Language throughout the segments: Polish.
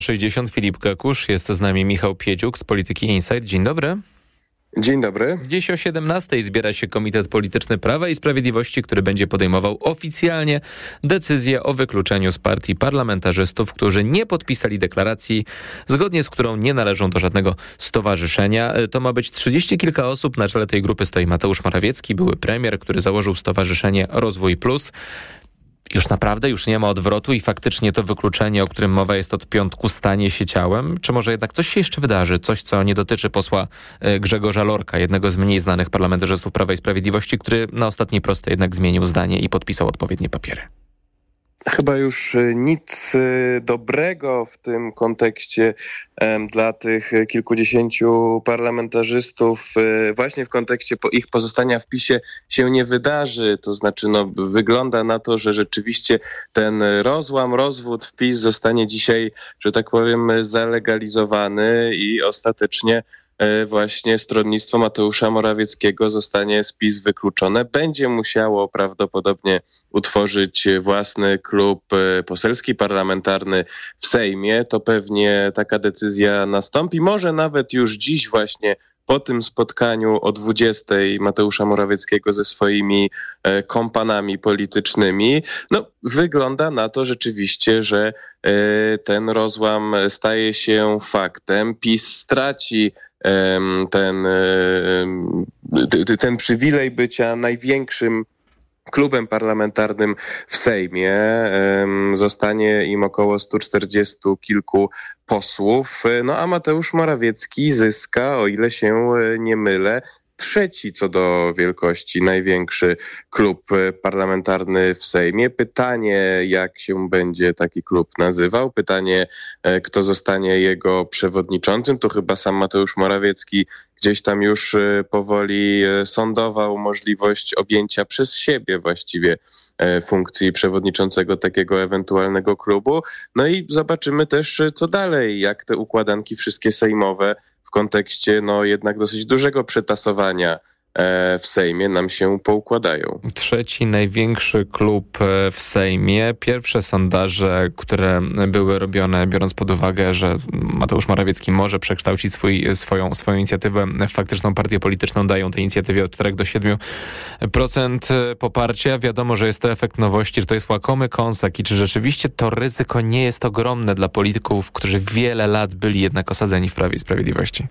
60 Filip Kakusz, jest z nami Michał Piedziuk z Polityki Insight. Dzień dobry. Dzień dobry. Dziś o 17:00 zbiera się Komitet Polityczny Prawa i Sprawiedliwości, który będzie podejmował oficjalnie decyzję o wykluczeniu z partii parlamentarzystów, którzy nie podpisali deklaracji, zgodnie z którą nie należą do żadnego stowarzyszenia. To ma być 30 kilka osób. Na czele tej grupy stoi Mateusz Morawiecki, były premier, który założył Stowarzyszenie Rozwój Plus. Już nie ma odwrotu i faktycznie to wykluczenie, o którym mowa jest od piątku, stanie się ciałem? Czy może jednak coś się jeszcze wydarzy? Coś, co nie dotyczy posła Grzegorza Lorka, jednego z mniej znanych parlamentarzystów Prawa i Sprawiedliwości, który na ostatniej prostej jednak zmienił zdanie i podpisał odpowiednie papiery. Chyba już nic dobrego w tym kontekście dla tych kilkudziesięciu parlamentarzystów, właśnie w kontekście ich pozostania w PiS-ie się nie wydarzy. To znaczy, wygląda na to, że rzeczywiście ten rozwód w PiS zostanie dzisiaj, że tak powiem, zalegalizowany i ostatecznie właśnie stronnictwo Mateusza Morawieckiego zostanie z PiS wykluczone. Będzie musiało prawdopodobnie utworzyć własny klub poselski, parlamentarny w Sejmie. To pewnie taka decyzja nastąpi. Może nawet już dziś właśnie po tym spotkaniu o 20:00 Mateusza Morawieckiego ze swoimi kompanami politycznymi. Wygląda na to rzeczywiście, że ten rozłam staje się faktem. PiS straci ten przywilej bycia największym klubem parlamentarnym w Sejmie. Zostanie im około 140 kilku posłów, a Mateusz Morawiecki zyska, o ile się nie mylę, trzeci co do wielkości największy klub parlamentarny w Sejmie. Pytanie, jak się będzie taki klub nazywał. Pytanie, kto zostanie jego przewodniczącym. To chyba sam Mateusz Morawiecki gdzieś tam już powoli sondował możliwość objęcia przez siebie właściwie funkcji przewodniczącego takiego ewentualnego klubu. I zobaczymy też, co dalej, jak te układanki wszystkie sejmowe w kontekście jednak dosyć dużego przetasowania w Sejmie nam się poukładają. Trzeci największy klub w Sejmie. Pierwsze sondaże, które były robione, biorąc pod uwagę, że Mateusz Morawiecki może przekształcić swoją inicjatywę w faktyczną partię polityczną, dają tej inicjatywie od 4 do 7% poparcia. Wiadomo, że jest to efekt nowości, że to jest łakomy kąsak i czy rzeczywiście to ryzyko nie jest ogromne dla polityków, którzy wiele lat byli jednak osadzeni w Prawie i Sprawiedliwości?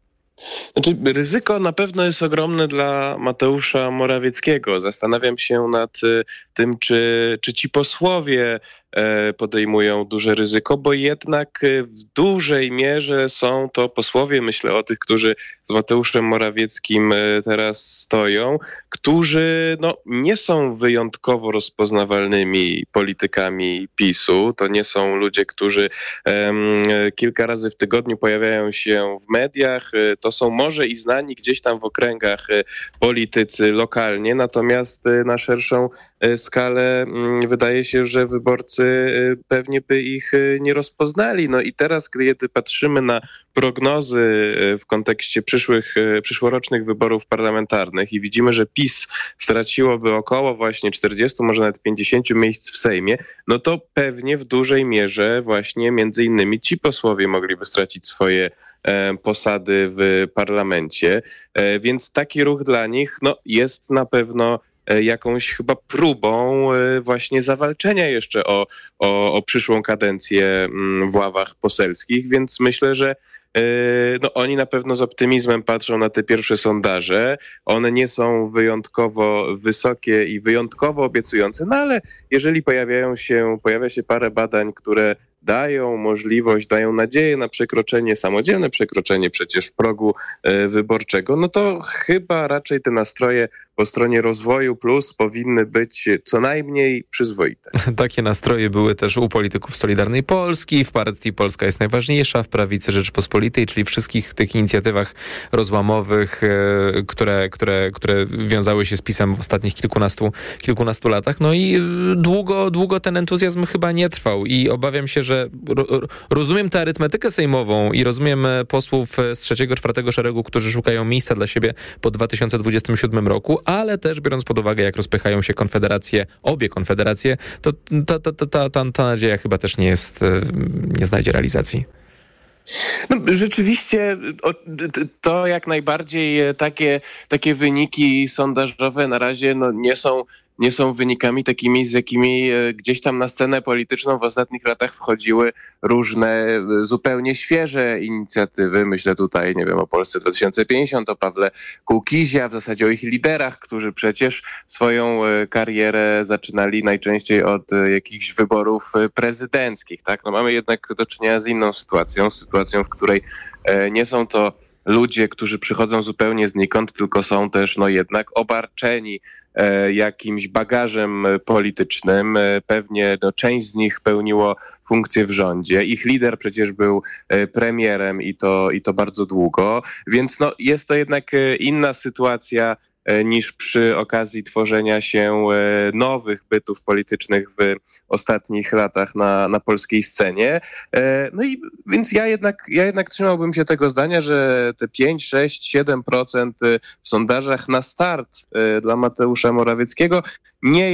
Ryzyko na pewno jest ogromne dla Mateusza Morawieckiego. Zastanawiam się nad tym, czy ci posłowie podejmują duże ryzyko, bo jednak w dużej mierze są to posłowie, myślę o tych, którzy z Mateuszem Morawieckim teraz stoją, którzy nie są wyjątkowo rozpoznawalnymi politykami PiS-u. To nie są ludzie, którzy kilka razy w tygodniu pojawiają się w mediach. To są może i znani gdzieś tam w okręgach politycy lokalnie, natomiast na szerszą skalę wydaje się, że wyborcy pewnie by ich nie rozpoznali. I teraz, kiedy patrzymy na prognozy w kontekście przyszłorocznych wyborów parlamentarnych i widzimy, że PiS straciłoby około właśnie 40, może nawet 50 miejsc w Sejmie, to pewnie w dużej mierze właśnie między innymi ci posłowie mogliby stracić swoje posady w parlamencie. Więc taki ruch dla nich jest na pewno jakąś chyba próbą właśnie zawalczenia jeszcze o przyszłą kadencję w ławach poselskich, więc myślę, że oni na pewno z optymizmem patrzą na te pierwsze sondaże. One nie są wyjątkowo wysokie i wyjątkowo obiecujące, ale jeżeli pojawia się parę badań, które dają możliwość, dają nadzieję na samodzielne przekroczenie przecież progu wyborczego, to chyba raczej te nastroje po stronie Rozwoju Plus powinny być co najmniej przyzwoite. Takie nastroje były też u polityków Solidarnej Polski, w partii Polska jest najważniejsza, w prawicy Rzeczypospolitej Rzeczpospolitej, czyli wszystkich tych inicjatywach rozłamowych, które wiązały się z PiS-em w ostatnich kilkunastu latach. No i długo ten entuzjazm chyba nie trwał i obawiam się, że rozumiem tę arytmetykę sejmową i rozumiem posłów z 3., 4. szeregu, którzy szukają miejsca dla siebie po 2027 roku, ale też biorąc pod uwagę, jak rozpychają się obie konfederacje, to ta nadzieja chyba też nie znajdzie realizacji. No, rzeczywiście to jak najbardziej takie wyniki sondażowe na razie nie są wynikami takimi, z jakimi gdzieś tam na scenę polityczną w ostatnich latach wchodziły różne zupełnie świeże inicjatywy. Myślę tutaj, nie wiem, o Polsce 2050, o Pawle Kukizie, a w zasadzie o ich liderach, którzy przecież swoją karierę zaczynali najczęściej od jakichś wyborów prezydenckich. Tak? No, mamy jednak do czynienia z inną sytuacją, w której nie są to ludzie, którzy przychodzą zupełnie znikąd, tylko są też jednak obarczeni jakimś bagażem politycznym. Pewnie część z nich pełniło funkcje w rządzie. Ich lider przecież był premierem i to bardzo długo, więc jest to jednak inna sytuacja niż przy okazji tworzenia się nowych bytów politycznych w ostatnich latach na polskiej scenie. No i więc ja jednak trzymałbym się tego zdania, że te 5, 6, 7% w sondażach na start dla Mateusza Morawieckiego nie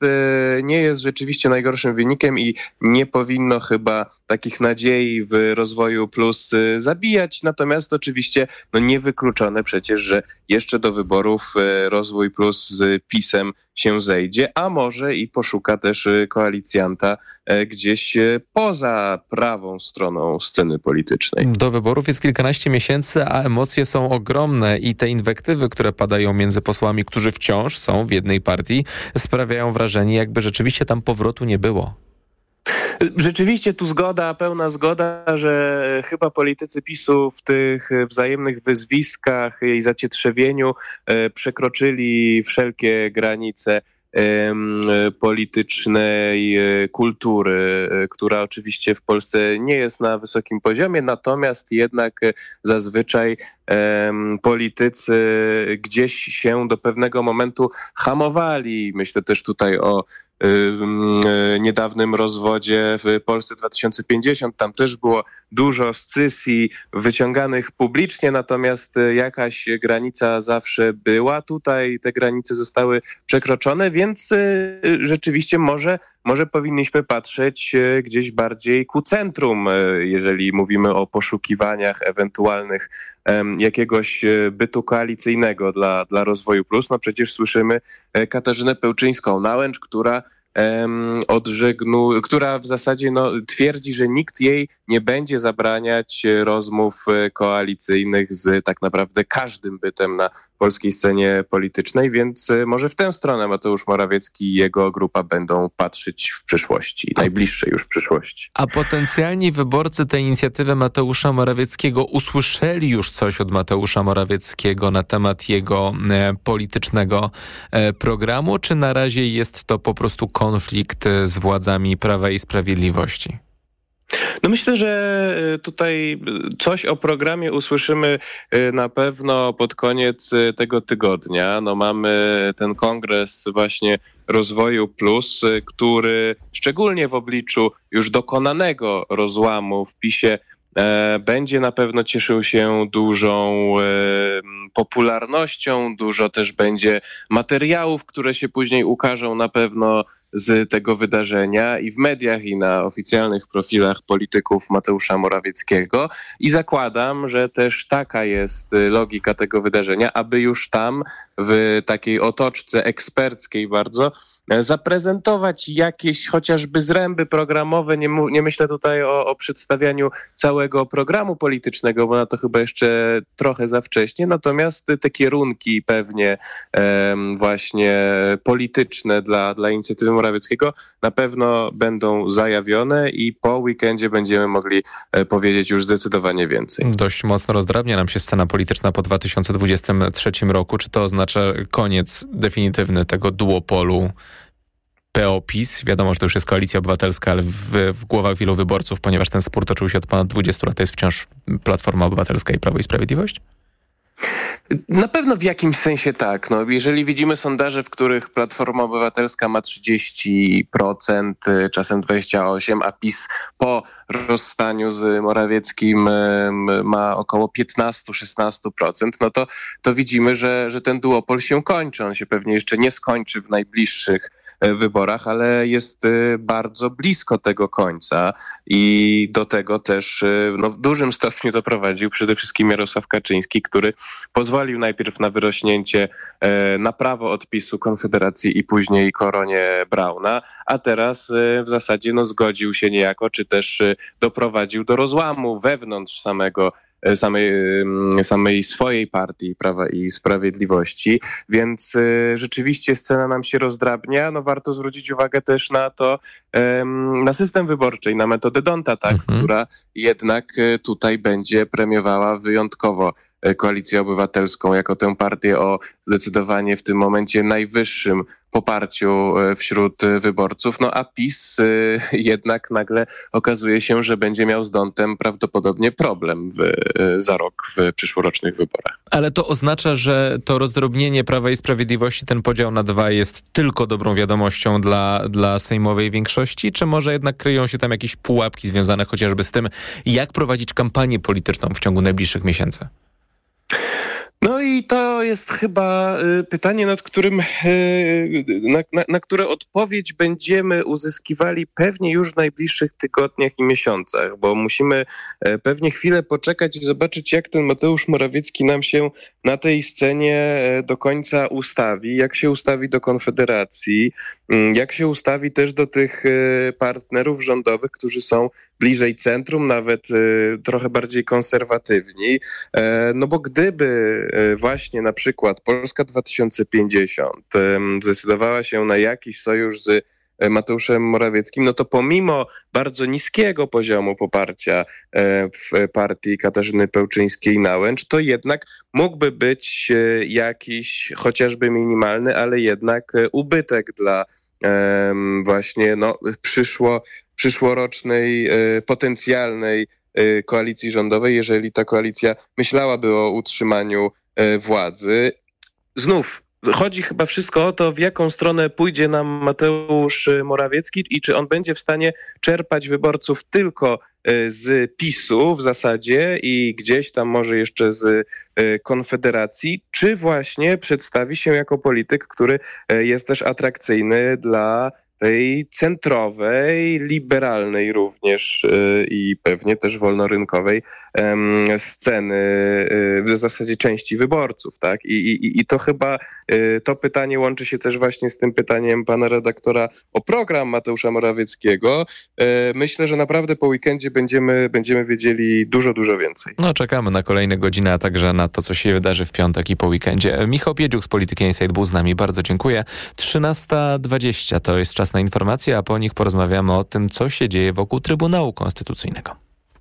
jest rzeczywiście najgorszym wynikiem i nie powinno chyba takich nadziei w Rozwoju Plus zabijać. Natomiast oczywiście niewykluczone przecież, że jeszcze do wyborów Rozwój Plus z PiS-em się zejdzie, a może i poszuka też koalicjanta gdzieś poza prawą stroną sceny politycznej. Do wyborów jest kilkanaście miesięcy, a emocje są ogromne i te inwektywy, które padają między posłami, którzy wciąż są w jednej partii, sprawiają wrażenie, jakby rzeczywiście tam powrotu nie było. Rzeczywiście tu pełna zgoda, że chyba politycy PiS-u w tych wzajemnych wyzwiskach i zacietrzewieniu przekroczyli wszelkie granice politycznej kultury, która oczywiście w Polsce nie jest na wysokim poziomie, natomiast jednak zazwyczaj politycy gdzieś się do pewnego momentu hamowali. Myślę też tutaj o niedawnym rozwodzie w Polsce 2050. Tam też było dużo scysji wyciąganych publicznie, natomiast jakaś granica zawsze była. Tutaj te granice zostały przekroczone, więc rzeczywiście może powinniśmy patrzeć gdzieś bardziej ku centrum, jeżeli mówimy o poszukiwaniach ewentualnych jakiegoś bytu koalicyjnego dla Rozwoju Plus. No przecież słyszymy Katarzynę Pełczyńską-Nałęcz, która w zasadzie twierdzi, że nikt jej nie będzie zabraniać rozmów koalicyjnych z tak naprawdę każdym bytem na polskiej scenie politycznej, więc może w tę stronę Mateusz Morawiecki i jego grupa będą patrzeć w przyszłości, najbliższej już przyszłości. A potencjalni wyborcy tej inicjatywy Mateusza Morawieckiego usłyszeli już coś od Mateusza Morawieckiego na temat jego politycznego programu, czy na razie jest to po prostu konflikt z władzami Prawa i Sprawiedliwości? No myślę, że tutaj coś o programie usłyszymy na pewno pod koniec tego tygodnia. Mamy ten kongres właśnie Rozwoju Plus, który szczególnie w obliczu już dokonanego rozłamu w PiS-ie będzie na pewno cieszył się dużą popularnością, dużo też będzie materiałów, które się później ukażą na pewno z tego wydarzenia i w mediach, i na oficjalnych profilach polityków Mateusza Morawieckiego. I zakładam, że też taka jest logika tego wydarzenia, aby już tam w takiej otoczce eksperckiej bardzo zaprezentować jakieś chociażby zręby programowe. Nie myślę tutaj o przedstawianiu całego programu politycznego, bo na to chyba jeszcze trochę za wcześnie. Natomiast te kierunki pewnie właśnie polityczne dla inicjatywy Morawieckiego na pewno będą zajawione i po weekendzie będziemy mogli powiedzieć już zdecydowanie więcej. Dość mocno rozdrabnia nam się scena polityczna po 2023 roku. Czy to oznacza koniec definitywny tego duopolu PO-PiS. Wiadomo, że to już jest Koalicja Obywatelska, ale w głowach wielu wyborców, ponieważ ten spór toczył się od ponad 20 lat, to jest wciąż Platforma Obywatelska i Prawo i Sprawiedliwość? Na pewno w jakimś sensie tak. No, jeżeli widzimy sondaże, w których Platforma Obywatelska ma 30%, czasem 28%, a PiS po rozstaniu z Morawieckim ma około 15-16%, no to widzimy, że ten duopol się kończy. On się pewnie jeszcze nie skończy w najbliższych wyborach, ale jest bardzo blisko tego końca i do tego też w dużym stopniu doprowadził przede wszystkim Jarosław Kaczyński, który pozwolił najpierw na wyrośnięcie na prawo od PiS-u Konfederacji i później Koronie Brauna, a teraz w zasadzie zgodził się niejako, czy też doprowadził do rozłamu wewnątrz samej swojej partii Prawa i Sprawiedliwości, więc rzeczywiście scena nam się rozdrabnia. Warto zwrócić uwagę też na to, na system wyborczy i na metodę D'Hondta, tak, która jednak tutaj będzie premiowała wyjątkowo Koalicję Obywatelską jako tę partię o zdecydowanie w tym momencie najwyższym poparciu wśród wyborców, a PiS jednak nagle okazuje się, że będzie miał z D'Hondtem prawdopodobnie problem za rok w przyszłorocznych wyborach. Ale to oznacza, że to rozdrobnienie Prawa i Sprawiedliwości, ten podział na dwa jest tylko dobrą wiadomością dla sejmowej większości, czy może jednak kryją się tam jakieś pułapki związane chociażby z tym, jak prowadzić kampanię polityczną w ciągu najbliższych miesięcy? I to jest chyba pytanie, na które odpowiedź będziemy uzyskiwali pewnie już w najbliższych tygodniach i miesiącach, bo musimy pewnie chwilę poczekać i zobaczyć, jak ten Mateusz Morawiecki nam się na tej scenie do końca ustawi, jak się ustawi do Konfederacji, jak się ustawi też do tych partnerów rządowych, którzy są bliżej centrum, nawet trochę bardziej konserwatywni. Bo gdyby właśnie na przykład Polska 2050 zdecydowała się na jakiś sojusz z Mateuszem Morawieckim, to pomimo bardzo niskiego poziomu poparcia w partii Katarzyny Pełczyńskiej-Nałęcz, to jednak mógłby być jakiś, chociażby minimalny, ale jednak ubytek dla właśnie przyszłorocznej potencjalnej koalicji rządowej, jeżeli ta koalicja myślałaby o utrzymaniu władzy. Znów chodzi chyba wszystko o to, w jaką stronę pójdzie nam Mateusz Morawiecki i czy on będzie w stanie czerpać wyborców tylko z PiS-u w zasadzie i gdzieś tam może jeszcze z Konfederacji, czy właśnie przedstawi się jako polityk, który jest też atrakcyjny dla tej centrowej, liberalnej również i pewnie też wolnorynkowej sceny, w zasadzie części wyborców, tak? I to chyba to pytanie łączy się też właśnie z tym pytaniem pana redaktora o program Mateusza Morawieckiego. Myślę, że naprawdę po weekendzie będziemy wiedzieli dużo, dużo więcej. Czekamy na kolejne godziny, a także na to, co się wydarzy w piątek i po weekendzie. Michał Piedziuk z Polityki Insight był z nami. Bardzo dziękuję. 13:20 to jest czas na informacje, a po nich porozmawiamy o tym, co się dzieje wokół Trybunału Konstytucyjnego.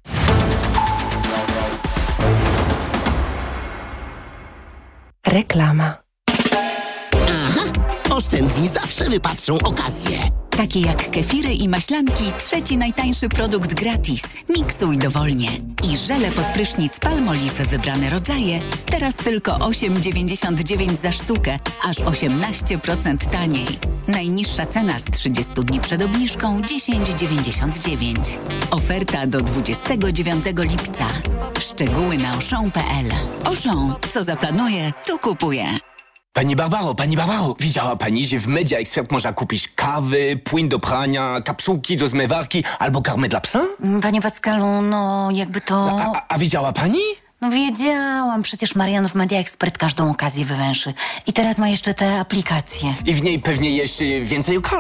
Reklama. Aha! Oszczędni zawsze wypatrzą okazję. Takie jak kefiry i maślanki, trzeci najtańszy produkt gratis. Miksuj dowolnie. I żele pod prysznic Palmolive wybrane rodzaje, teraz tylko 8,99 za sztukę, aż 18% taniej. Najniższa cena z 30 dni przed obniżką 10,99. Oferta do 29 lipca. Szczegóły na auchan.pl. Auchan, co zaplanuje, to kupuje. Pani Barbaro, widziała pani, że w Media Expert można kupić kawy, płyn do prania, kapsułki do zmywarki albo karmę dla psa? Panie Pascalu, jakby to... A widziała pani? Wiedziałam, przecież Marian w Media Expert każdą okazję wywęszy. I teraz ma jeszcze te aplikacje. I w niej pewnie jeszcze więcej okazji.